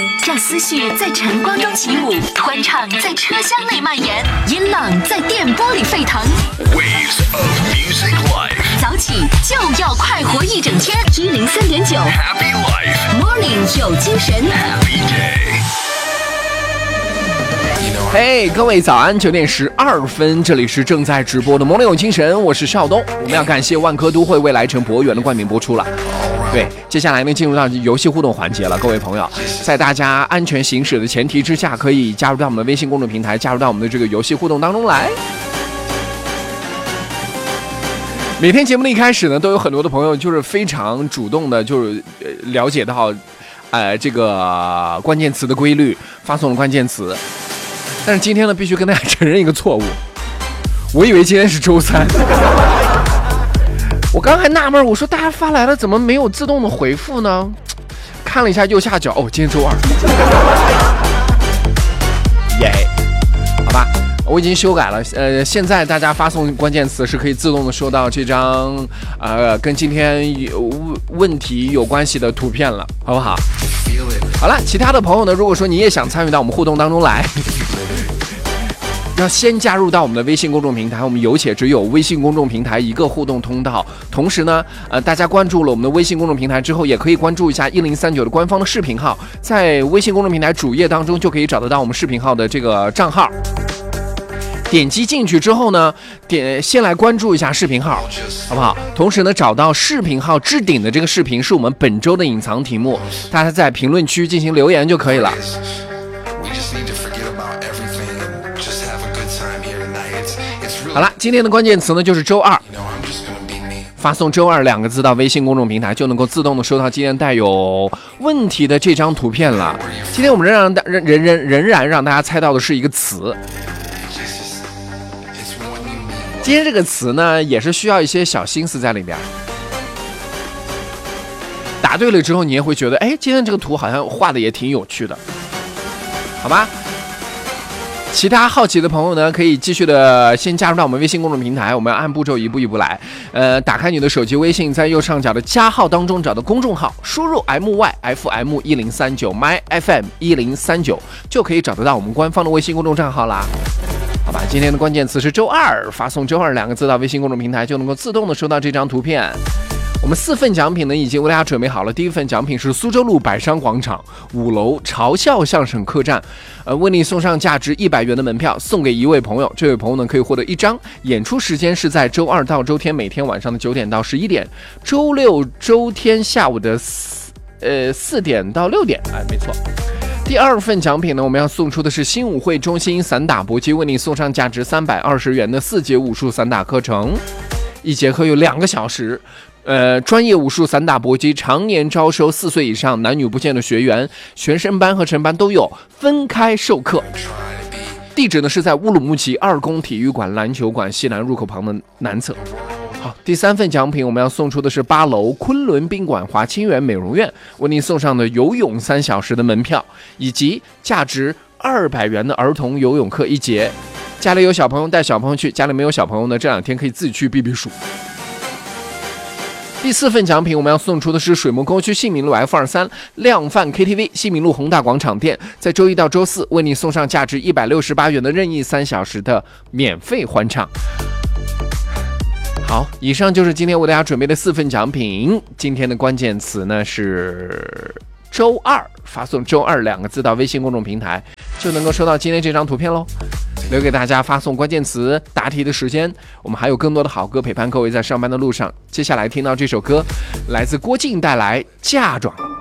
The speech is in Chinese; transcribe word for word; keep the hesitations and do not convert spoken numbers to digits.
让思绪在晨光中起舞，欢唱在车厢内蔓延，音浪在电波里沸腾。 Waves of music life， 早起就要快活一整天。一零三点九 Happy life， Morning 有精神 Happy day。 嘿、hey, 各位早安，九点十二分，这里是正在直播的《Morning 有精神》，我是邵东。我们要感谢万科都会未来城博园的冠名播出了。对，接下来呢，进入到游戏互动环节了，各位朋友，在大家安全行驶的前提之下，可以加入到我们的微信公众平台，加入到我们的这个游戏互动当中来。每天节目的一开始呢，都有很多的朋友就是非常主动的，就是了解到，呃，这个关键词的规律，发送了关键词。但是今天呢，必须跟大家承认一个错误，我以为今天是周三，我刚还纳闷，我说大家发来了怎么没有自动的回复呢？看了一下右下角，哦，今天周二，耶、yeah ，好吧，我已经修改了，呃，现在大家发送关键词是可以自动的收到这张呃跟今天有问题有关系的图片了，好不好？好了，其他的朋友呢，如果说你也想参与到我们互动当中来。要先加入到我们的微信公众平台，我们有且只有微信公众平台一个互动通道。同时呢，呃，大家关注了我们的微信公众平台之后，也可以关注一下一零三九的官方的视频号，在微信公众平台主页当中就可以找得到我们视频号的这个账号。点击进去之后呢，点先来关注一下视频号，好不好？同时呢，找到视频号置顶的这个视频是我们本周的隐藏题目，大家在评论区进行留言就可以了。好了，今天的关键词呢就是周二，发送周二两个字到微信公众平台，就能够自动的收到今天带有问题的这张图片了。今天我们仍然仍仍仍仍然让大家猜到的是一个词，今天这个词呢也是需要一些小心思在里边。答对了之后，你也会觉得，哎，今天这个图好像画的也挺有趣的，好吧？其他好奇的朋友呢，可以继续的先加入到我们微信公众平台，我们按步骤一步一步来。呃，打开你的手机微信，在右上角的加号当中找到公众号，输入 M Y F M 一零三九 My F M 一零三九，就可以找得到我们官方的微信公众账号啦。好吧，今天的关键词是周二，发送周二两个字到微信公众平台，就能够自动的收到这张图片。我们四份奖品呢已经为大家准备好了。第一份奖品是苏州路百商广场五楼嘲笑相声客栈，呃，为你送上价值一百元的门票，送给一位朋友。这位朋友呢可以获得一张。演出时间是在周二到周天每天晚上的九点到十一点，周六周天下午的四呃四点到六点。哎，没错。第二份奖品呢，我们要送出的是新武会中心散打搏击，为你送上价值三百二十元的四节武术散打课程，一节课有两个小时。呃，专业武术散打搏击常年招收四岁以上男女不限的学员，学生班和成班都有，分开授课。地址呢是在乌鲁木齐二宫体育馆篮球馆西南入口旁的南侧。好，第三份奖品我们要送出的是八楼昆仑宾馆华清源美容院为您送上的游泳三小时的门票，以及价值二百元的儿童游泳课一节。家里有小朋友带小朋友去，家里没有小朋友呢，这两天可以自己去避避暑。第四份奖品我们要送出的是水木沟区信民路 F 二三 量贩 K T V 信民路宏大广场店，在周一到周四为你送上价值一百六十八元的任意三小时的免费欢唱。好，以上就是今天为大家准备的四份奖品。今天的关键词呢是周二，发送周二两个字到微信公众平台，就能够收到今天这张图片喽。留给大家发送关键词答题的时间，我们还有更多的好歌陪伴各位在上班的路上。接下来听到这首歌，来自郭靖带来《嫁妆》。